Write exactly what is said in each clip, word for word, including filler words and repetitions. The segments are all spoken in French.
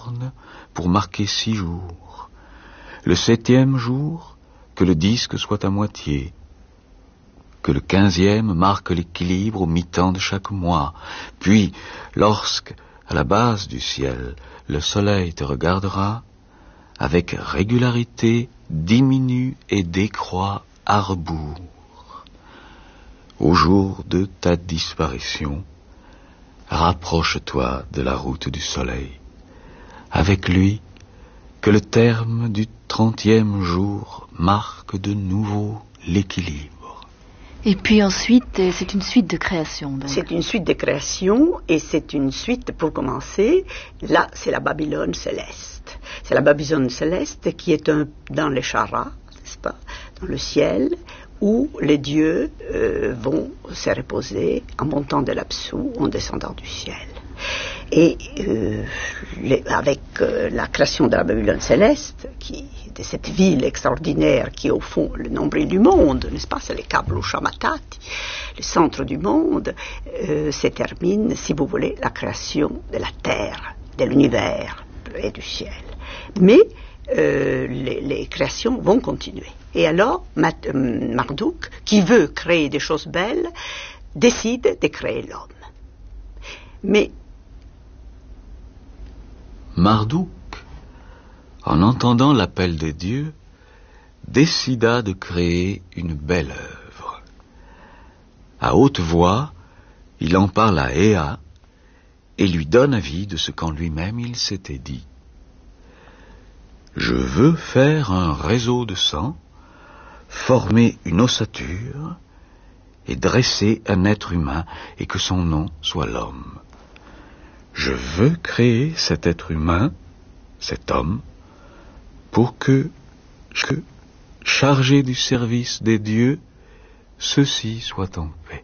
corne pour marquer six jours. Le septième jour, que le disque soit à moitié. Que le quinzième marque l'équilibre au mi-temps de chaque mois. Puis, lorsque, à la base du ciel, le soleil te regardera, avec régularité diminue et décroît à rebours. Au jour de ta disparition, rapproche-toi de la route du soleil. Avec lui, que le terme du trentième jour marque de nouveau l'équilibre. Et puis ensuite, c'est une suite de création. Donc. C'est une suite de création, et c'est une suite, pour commencer, là, c'est la Babylone céleste. C'est la Babylone céleste qui est un, dans les charas, n'est-ce pas, dans le ciel, où les dieux euh, vont se reposer en montant de l'Apsou, en descendant du ciel. Et euh, les, avec euh, la création de la Babylone céleste, qui, de cette ville extraordinaire qui est au fond le nombril du monde, n'est-ce pas, c'est les Kablo Shamatati, le centre du monde, euh, se termine, si vous voulez, la création de la terre, de l'univers et du ciel. Mais euh, les, les créations vont continuer. Et alors, Marduk, qui veut créer des choses belles, décide de créer l'homme. Mais Marduk, en entendant l'appel des dieux, décida de créer une belle œuvre. À haute voix, il en parle à Ea et lui donne avis de ce qu'en lui-même il s'était dit. Je veux faire un réseau de sang, former une ossature et dresser un être humain et que son nom soit l'homme. Je veux créer cet être humain, cet homme, pour que, que, chargé du service des dieux, ceux-ci soient en paix.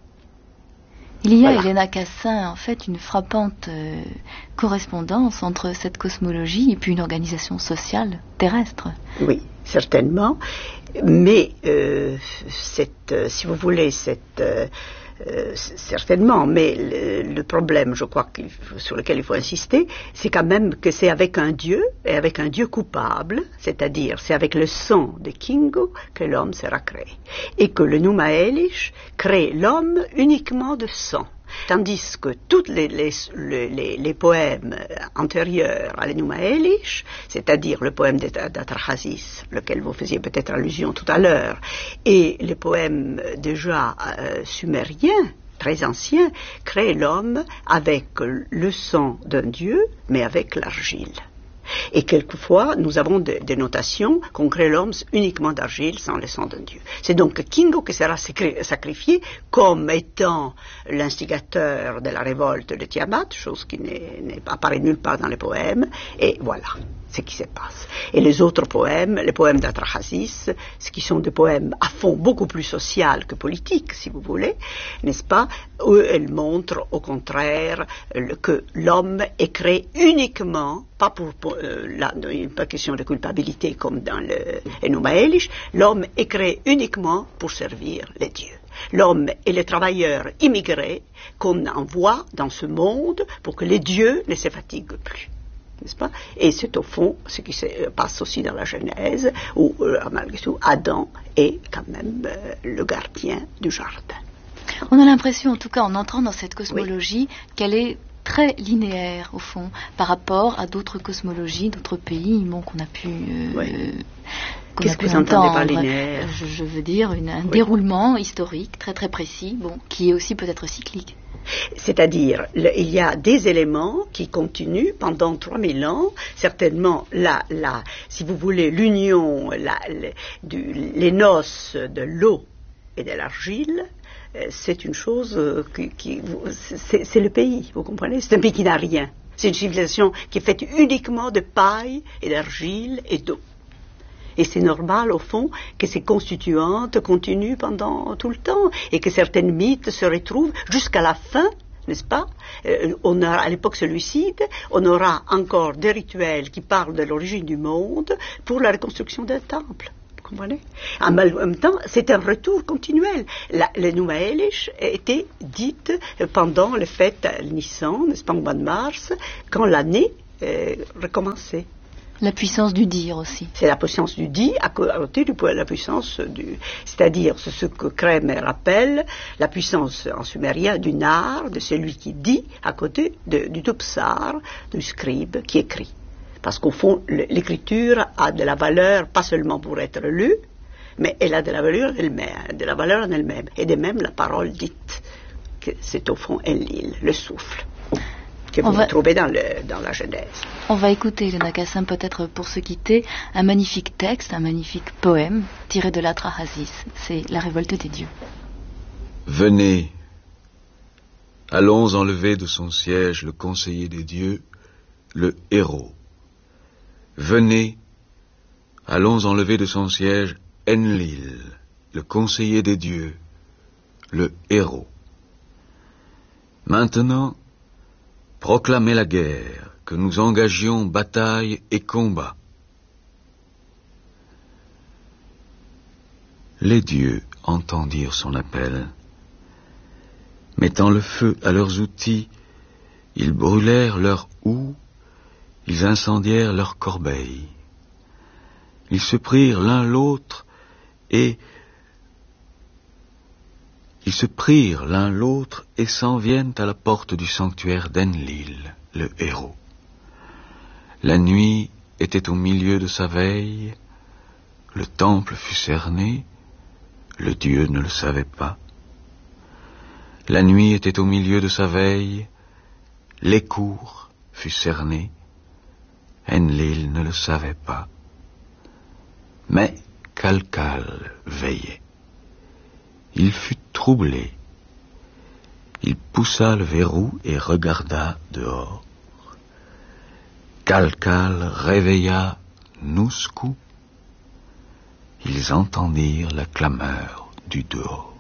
Il y a, Voilà. Helena Cassin, en fait, une frappante euh, correspondance entre cette cosmologie et puis une organisation sociale terrestre. oui, certainement. Mais, euh, cette, euh, si vous voulez, cette... Euh, Euh, certainement, mais le, le problème, je crois, qu'il, sur lequel il faut insister, c'est quand même que c'est avec un dieu, et avec un dieu coupable, c'est-à-dire c'est avec le sang de Kingu que l'homme sera créé. Et que le Numa Elish crée l'homme uniquement de sang. Tandis que tous les, les, les, les poèmes antérieurs à l'Enuma Elish, c'est-à-dire le poème d'Atrahasis, lequel vous faisiez peut-être allusion tout à l'heure, et les poèmes déjà euh, sumériens, très anciens, créent l'homme avec le sang d'un dieu, mais avec l'argile. Et quelquefois, nous avons des, des notations qu'on crée l'homme uniquement d'argile sans le sang d'un dieu. C'est donc Kingu qui sera sacrifié comme étant l'instigateur de la révolte de Tiamat, chose qui n'est, n'est apparaît nulle part dans les poèmes, et voilà ce qui se passe. Et les autres poèmes, les poèmes d'Atrahasis, ce qui sont des poèmes à fond beaucoup plus social que politique, si vous voulez, n'est-ce pas, où elles montrent au contraire le, que l'homme est créé uniquement, pas pour, pour euh, la, pas question de culpabilité comme dans le Enuma Elish, l'homme est créé uniquement pour servir les dieux. L'homme est le travailleur immigré qu'on envoie dans ce monde pour que les dieux ne se fatiguent plus. N'est-ce pas? Et c'est au fond ce qui se passe aussi dans la Genèse, où euh, malgré tout Adam est quand même euh, le gardien du jardin. On a l'impression, en tout cas en entrant dans cette cosmologie, oui, qu'elle est très linéaire au fond par rapport à d'autres cosmologies, d'autres pays, bon, qu'on a pu. Euh, oui. qu'on Qu'est-ce a que pu vous entendez entendre. par linéaire? je, je veux dire une, un oui. déroulement historique très très précis, bon, qui est aussi peut-être cyclique. C'est-à-dire, le, il y a des éléments qui continuent pendant trois mille ans, certainement, la, la, si vous voulez, l'union, la, le, du, les noces de l'eau et de l'argile, euh, c'est une chose euh, qui, qui c'est, c'est le pays, vous comprenez? C'est un pays qui n'a rien. C'est une civilisation qui est faite uniquement de paille et d'argile et d'eau. Et c'est normal, au fond, que ces constituantes continuent pendant tout le temps et que certaines mythes se retrouvent jusqu'à la fin, n'est-ce pas? euh, on a, à l'époque seleucide, on aura encore des rituels qui parlent de l'origine du monde pour la reconstruction d'un temple. Vous comprenez? En même temps, c'est un retour continuel. La, le Numa Elish était dite pendant les fêtes à Nissan, n'est-ce pas, au mois de mars, quand l'année euh, recommencer. La puissance du dire aussi. C'est la puissance du dit à côté de la puissance du... C'est-à-dire, c'est ce que Kremer appelle la puissance en sumérien du nar, de celui qui dit, à côté de, du tupsar, du scribe qui écrit. Parce qu'au fond, l'écriture a de la valeur, pas seulement pour être lue, mais elle a de la valeur en elle-même, de la valeur en elle-même. Et de même la parole dite, que c'est au fond Enlil, le souffle, que vous va... trouvez dans, le, dans la Genèse. On va écouter, Elena Cassin, peut-être pour se quitter, un magnifique texte, un magnifique poème tiré de l'Atrahasis. C'est La révolte des dieux. Venez, allons enlever de son siège le conseiller des dieux, le héros. Venez, allons enlever de son siège Enlil, le conseiller des dieux, le héros. Maintenant, proclamez la guerre, que nous engagions bataille et combat. Les dieux entendirent son appel. Mettant le feu à leurs outils, ils brûlèrent leurs houes, ils incendièrent leurs corbeilles. Ils se prirent l'un l'autre et ils se prirent l'un l'autre et s'en viennent à la porte du sanctuaire d'Enlil, le héros. La nuit était au milieu de sa veille, le temple fut cerné, le dieu ne le savait pas. La nuit était au milieu de sa veille, l'écour fut cerné, Enlil ne le savait pas. Mais Kalkal veillait. Il fut troublé. Il poussa le verrou et regarda dehors. Kalkal réveilla Nouskou. Ils entendirent la clameur du dehors.